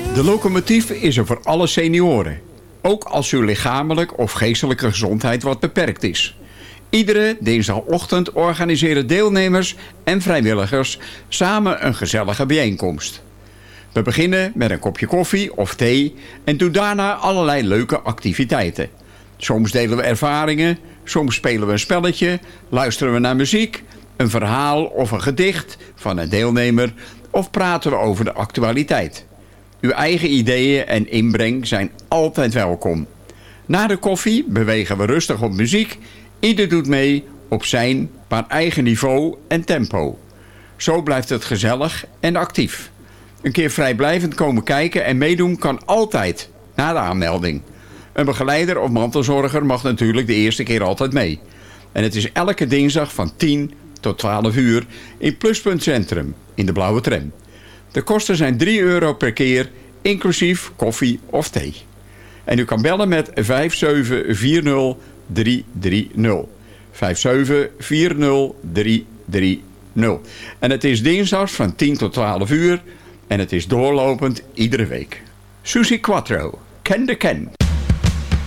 De locomotief is er voor alle senioren. Ook als uw lichamelijk of geestelijke gezondheid wat beperkt is. Iedere dinsdagochtend organiseren deelnemers en vrijwilligers samen een gezellige bijeenkomst. We beginnen met een kopje koffie of thee en doen daarna allerlei leuke activiteiten. Soms delen we ervaringen, soms spelen we een spelletje, luisteren we naar muziek, een verhaal of een gedicht van een deelnemer of praten we over de actualiteit. Uw eigen ideeën en inbreng zijn altijd welkom. Na de koffie bewegen we rustig op muziek. Ieder doet mee op zijn maar eigen niveau en tempo. Zo blijft het gezellig en actief. Een keer vrijblijvend komen kijken en meedoen kan altijd na de aanmelding. Een begeleider of mantelzorger mag natuurlijk de eerste keer altijd mee. En het is elke dinsdag van 10 tot 12 uur in Pluspunt Centrum in de blauwe tram. De kosten zijn €3 per keer, inclusief koffie of thee. En u kan bellen met 5740330. 5740330. En het is dinsdags van 10 tot 12 uur en het is doorlopend iedere week. Susie Quattro, Ken de Ken.